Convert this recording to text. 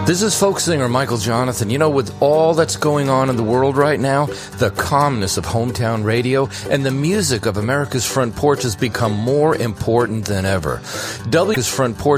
This is folk singer Michael Jonathan. You know, with all that's going on in the world right now, the calmness of hometown radio and the music of America's Front Porch has become more important than ever. W's Front Porch